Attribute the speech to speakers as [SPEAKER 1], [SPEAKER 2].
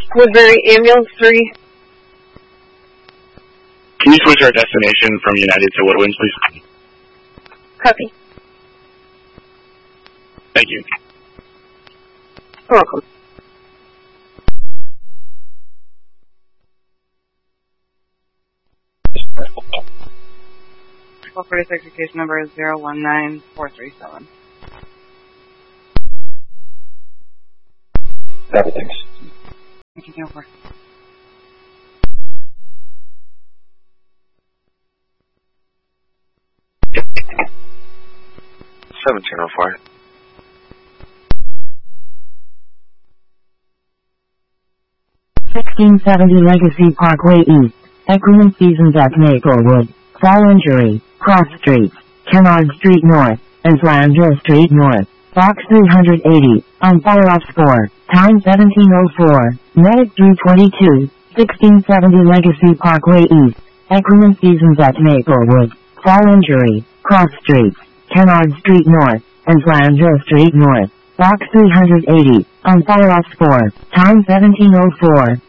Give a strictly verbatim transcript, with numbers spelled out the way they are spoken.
[SPEAKER 1] Woodbury Ambulance three.
[SPEAKER 2] Can you switch our destination from United to Woodwinds, please?
[SPEAKER 1] Copy.
[SPEAKER 2] Thank you.
[SPEAKER 1] You're welcome. four forty-six, case number is zero one nine four three seven.
[SPEAKER 3] Copy, thanks.
[SPEAKER 1] Thank you, over.
[SPEAKER 3] seventeen oh four.
[SPEAKER 4] sixteen seventy Legacy Parkway East, Equipment Seasons at Maplewood, Fall Injury, Cross Street, Kennard Street North, and Flanders Street North, Box three eighty, on fire-off score, time seventeen oh four, medic three twenty-two, sixteen seventy Legacy Parkway East, Equipment Seasons at Maplewood, Fall Injury, Cross Street, Kennard Street North, and Flanders Street North, Box three eighty, on fire-off score, time seventeen oh four.